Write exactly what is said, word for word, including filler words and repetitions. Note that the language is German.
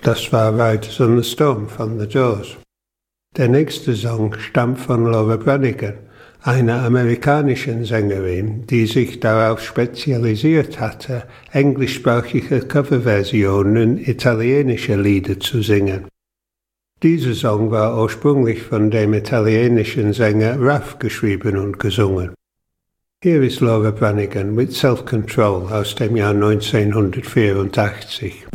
Das war Riders on the Storm von The Doors. Der nächste Song stammt von Laura Branigan, einer amerikanischen Sängerin, die sich darauf spezialisiert hatte, englischsprachige Coverversionen italienischer Lieder zu singen. Dieser Song war ursprünglich von dem italienischen Sänger Ruff geschrieben und gesungen. Hier ist Laura Branigan mit Self Control aus dem Jahr neunzehnhundertvierundachtzig.